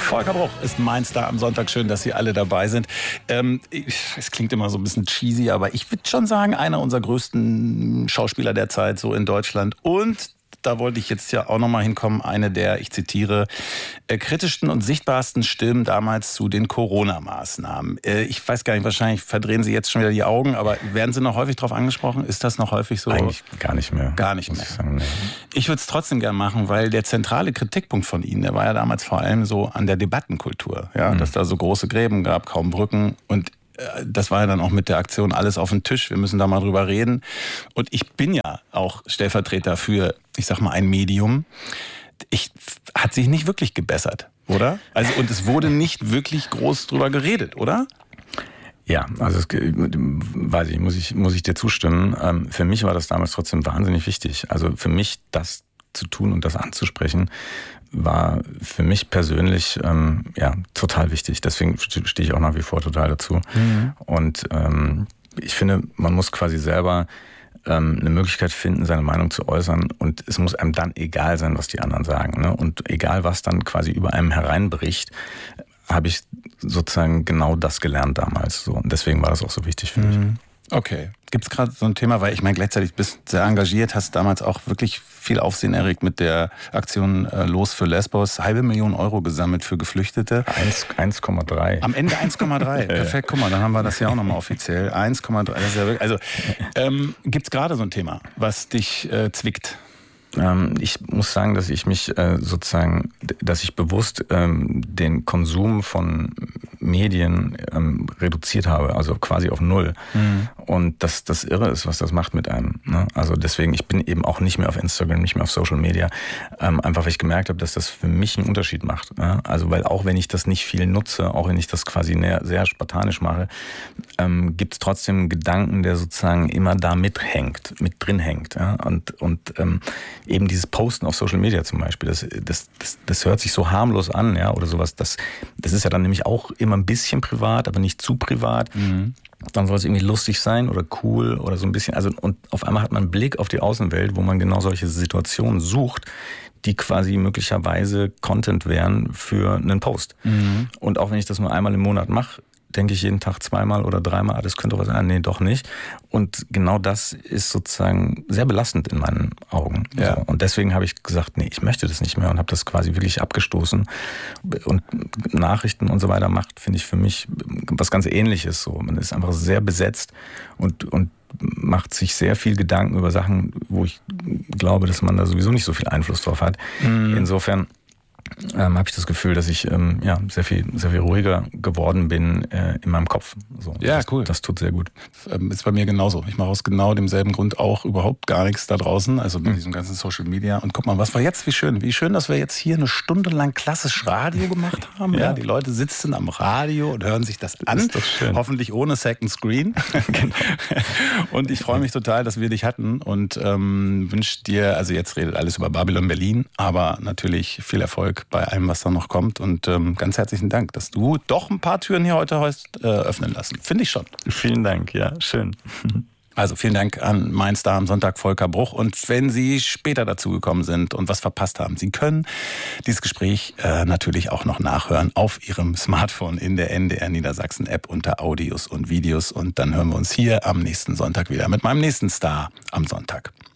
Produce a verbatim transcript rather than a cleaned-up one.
Volker Bruch ist mein Star am Sonntag. Schön, dass Sie alle dabei sind. Ähm, es klingt immer so ein bisschen cheesy, aber ich würde schon sagen, einer unserer größten Schauspieler der Zeit so in Deutschland. Und da wollte ich jetzt ja auch nochmal hinkommen, eine der, ich zitiere, äh, kritischsten und sichtbarsten Stimmen damals zu den Corona-Maßnahmen. Äh, ich weiß gar nicht, wahrscheinlich verdrehen Sie jetzt schon wieder die Augen, aber werden Sie noch häufig darauf angesprochen? Ist das noch häufig so? Eigentlich gar nicht mehr. Gar nicht mehr. Ich, sagen, nee. Ich würde es trotzdem gerne machen, weil der zentrale Kritikpunkt von Ihnen, der war ja damals vor allem so an der Debattenkultur. Ja? Mhm. Dass da so große Gräben gab, kaum Brücken, und das war ja dann auch mit der Aktion alles auf den Tisch. Wir müssen da mal drüber reden. Und ich bin ja auch Stellvertreter für, ich sag mal, ein Medium. Ich, hat sich nicht wirklich gebessert, oder? Also, und es wurde nicht wirklich groß drüber geredet, oder? Ja, also es, weiß ich, muss ich, muss ich dir zustimmen. Für mich war das damals trotzdem wahnsinnig wichtig. Also für mich das zu tun und das anzusprechen, war für mich persönlich ähm, ja total wichtig. Deswegen stehe ich auch nach wie vor total dazu. Mhm. Und ähm, ich finde, man muss quasi selber ähm, eine Möglichkeit finden, seine Meinung zu äußern. Und es muss einem dann egal sein, was die anderen sagen. Ne? Und egal, was dann quasi über einem hereinbricht, habe ich sozusagen genau das gelernt damals. So. Und deswegen war das auch so wichtig für mich. Mhm. Okay. Gibt es gerade so ein Thema, weil ich meine, gleichzeitig bist du sehr engagiert, hast damals auch wirklich viel Aufsehen erregt mit der Aktion äh, Los für Lesbos, halbe Million Euro gesammelt für Geflüchtete. eins Komma drei. Am Ende eins Komma drei. Perfekt, guck mal, dann haben wir das ja auch nochmal offiziell. eins Komma drei. Das ist ja wirklich, also ähm, gibt es gerade so ein Thema, was dich äh, zwickt? Ich muss sagen, dass ich mich äh, sozusagen, dass ich bewusst ähm, den Konsum von Medien ähm, reduziert habe, also quasi auf null. Mhm. Und dass das irre ist, was das macht mit einem. Ne? Also deswegen, ich bin eben auch nicht mehr auf Instagram, nicht mehr auf Social Media, ähm, einfach weil ich gemerkt habe, dass das für mich einen Unterschied macht. Ne? Also weil auch wenn ich das nicht viel nutze, auch wenn ich das quasi näher, sehr spartanisch mache, ähm, gibt es trotzdem einen Gedanken, der sozusagen immer da mithängt, mit drin hängt. Ja? Und, und ähm, eben dieses Posten auf Social Media zum Beispiel, das, das, das, das hört sich so harmlos an, ja, oder sowas. Das, das ist ja dann nämlich auch immer ein bisschen privat, aber nicht zu privat. Mhm. Dann soll es irgendwie lustig sein oder cool oder so ein bisschen. Also, und auf einmal hat man einen Blick auf die Außenwelt, wo man genau solche Situationen sucht, die quasi möglicherweise Content wären für einen Post. Mhm. Und auch wenn ich das nur einmal im Monat mache, denke ich jeden Tag zweimal oder dreimal, ah, das könnte doch was sein, nee, doch nicht. Und genau das ist sozusagen sehr belastend in meinen Augen. Ja. So. Und deswegen habe ich gesagt, nee, ich möchte das nicht mehr und habe das quasi wirklich abgestoßen. Und Nachrichten und so weiter macht, finde ich, für mich was ganz Ähnliches. So. Man ist einfach sehr besetzt und, und macht sich sehr viel Gedanken über Sachen, wo ich glaube, dass man da sowieso nicht so viel Einfluss drauf hat. Mhm. Insofern Ähm, habe ich das Gefühl, dass ich ähm, ja, sehr viel, sehr viel ruhiger geworden bin äh, in meinem Kopf. So, ja, das, cool. Das tut sehr gut. Ähm, ist bei mir genauso. Ich mache aus genau demselben Grund auch überhaupt gar nichts da draußen, also mit mhm. diesem ganzen Social Media. Und guck mal, was war jetzt, wie schön, wie schön, dass wir jetzt hier eine Stunde lang klassisch Radio gemacht haben. ja. Ja, die Leute sitzen am Radio und hören sich das an. Ist doch schön. Hoffentlich ohne Second Screen. Genau. Und ich freue mich total, dass wir dich hatten und ähm, wünsche dir, also jetzt redet alles über Babylon Berlin, aber natürlich viel Erfolg bei allem, was da noch kommt. Und ähm, ganz herzlichen Dank, dass du doch ein paar Türen hier heute hast äh, öffnen lassen. Finde ich schon. Vielen Dank, ja, schön. Also vielen Dank an mein Star am Sonntag, Volker Bruch. Und wenn Sie später dazugekommen sind und was verpasst haben, Sie können dieses Gespräch äh, natürlich auch noch nachhören auf Ihrem Smartphone in der N D R Niedersachsen App unter Audios und Videos. Und dann hören wir uns hier am nächsten Sonntag wieder mit meinem nächsten Star am Sonntag.